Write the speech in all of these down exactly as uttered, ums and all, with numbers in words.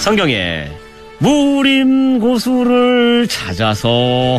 성경의 무림고수를 찾아서.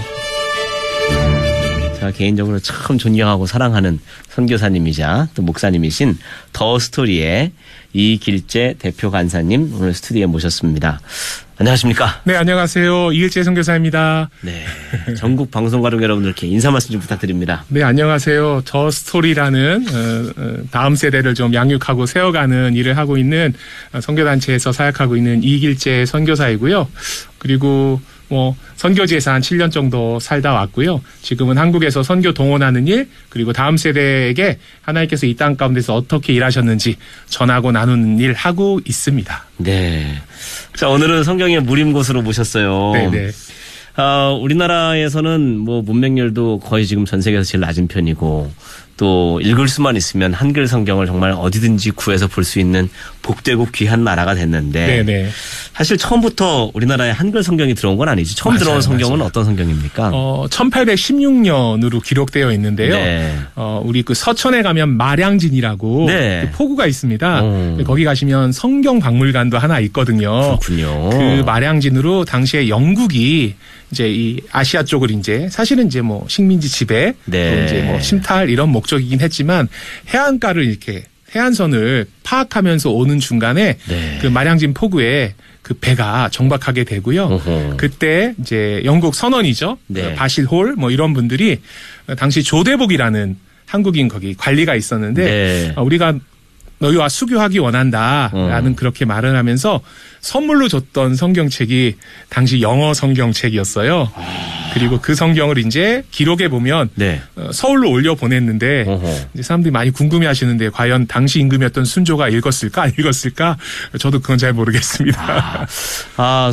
제가 개인적으로 참 존경하고 사랑하는 선교사님이자 또 목사님이신 더 스토리의 이길재 대표 간사님 오늘 스튜디오에 모셨습니다. 안녕하십니까? 네, 안녕하세요. 이길재 선교사입니다. 네, 전국 방송가족 여러분들께 인사 말씀 좀 부탁드립니다. 네, 안녕하세요. 더 스토리라는 어, 어, 다음 세대를 좀 양육하고 세워가는 일을 하고 있는 선교단체에서 사역하고 있는 이길재 선교사이고요. 그리고 뭐 선교지에서 한 칠 년 정도 살다 왔고요. 지금은 한국에서 선교 동원하는 일, 그리고 다음 세대에게 하나님께서 이 땅 가운데서 어떻게 일하셨는지 전하고 나누는 일 하고 있습니다. 네. 자, 오늘은 성경의 무림고수로 모셨어요. 네네. 어, 우리나라에서는 뭐 문맹률도 거의 지금 전 세계에서 제일 낮은 편이고, 또 읽을 수만 있으면 한글 성경을 정말 어디든지 구해서 볼 수 있는 복되고 귀한 나라가 됐는데, 네네. 사실 처음부터 우리나라에 한글 성경이 들어온 건 아니지. 처음 맞아요, 들어온 성경은 맞아요. 어떤 성경입니까? 어, 천팔백십육 년으로 기록되어 있는데요. 네. 어, 우리 그 서천에 가면 마량진이라고 네. 그 포구가 있습니다. 오. 거기 가시면 성경 박물관도 하나 있거든요. 그렇군요. 그 마량진으로 당시에 영국이 이제 이 아시아 쪽을 이제 사실은 이제 뭐 식민지 지배, 네. 또 이제 뭐 침탈 이런 목적이긴 했지만 해안가를 이렇게 해안선을 파악하면서 오는 중간에 네. 그 마량진 포구에 그 배가 정박하게 되고요. 어허. 그때 이제 영국 선원이죠. 네. 바실홀 뭐 이런 분들이 당시 조대복이라는 한국인 거기 관리가 있었는데 네. 우리가 너희와 수교하기 원한다라는 어. 그렇게 말을 하면서 선물로 줬던 성경책이 당시 영어 성경책이었어요. 아. 그리고 그 성경을 이제 기록해 보면 네. 서울로 올려 보냈는데 이제 사람들이 많이 궁금해하시는데 과연 당시 임금이었던 순조가 읽었을까 안 읽었을까? 저도 그건 잘 모르겠습니다. 아, 아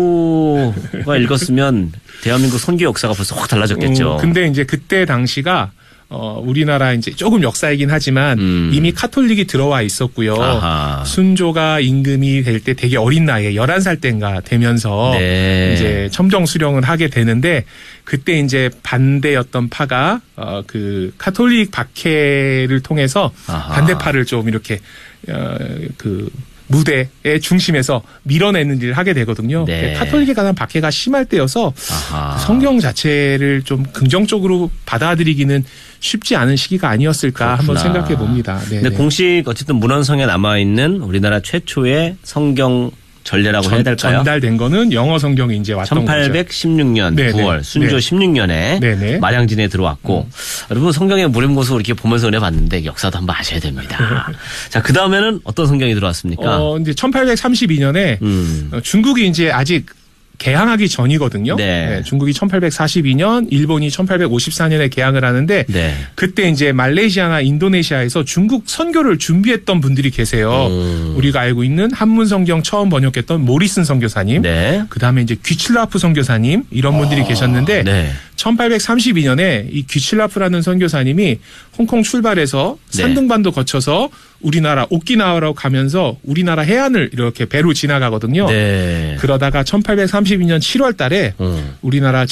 순조가 읽었으면 대한민국 선교 역사가 벌써 확 달라졌겠죠. 어, 근데 이제 그때 당시가 어, 우리나라 이제 조금 역사이긴 하지만 음. 이미 카톨릭이 들어와 있었고요. 아하. 순조가 임금이 될 때 되게 어린 나이에 열한 살 때인가 되면서 네. 이제 첨정 수령을 하게 되는데 그때 이제 반대였던 파가 어, 그 카톨릭 박해를 통해서 아하. 반대파를 좀 이렇게 어, 그 무대의 중심에서 밀어내는 일을 하게 되거든요. 네. 카톨릭에 관한 박해가 심할 때여서 아하. 성경 자체를 좀 긍정적으로 받아들이기는 쉽지 않은 시기가 아니었을까 그렇구나. 한번 생각해 봅니다. 근데 공식 어쨌든 문헌성에 남아있는 우리나라 최초의 성경 전례라고 전, 해야 될까요? 전달된 거는 영어 성경이 이제 왔던 천팔백십육 년 거죠. 구월 순조 네. 십육 년에 네네. 마량진에 들어왔고 음. 여러분 성경의 무림고수 이렇게 보면서 은혜봤는데 역사도 한번 아셔야 됩니다. 자, 그 다음에는 어떤 성경이 들어왔습니까? 어, 이제 천팔백삼십이 년에 음. 중국이 이제 아직 개항하기 전이거든요. 네. 네, 중국이 천팔백사십이 년, 일본이 천팔백오십사 년에 개항을 하는데 네. 그때 이제 말레이시아나 인도네시아에서 중국 선교를 준비했던 분들이 계세요. 음. 우리가 알고 있는 한문 성경 처음 번역했던 모리슨 선교사님, 네. 그다음에 이제 귀칠라프 선교사님 이런 분들이 어. 계셨는데 네. 천팔백삼십이 년에 이 귀칠라프라는 선교사님이 홍콩 출발해서 네. 산둥반도 거쳐서 우리나라 오키나와로 가면서 우리나라 해안을 이렇게 배로 지나가거든요. 네. 그러다가 천팔백삼십이 년 칠월 달에 음. 우리나라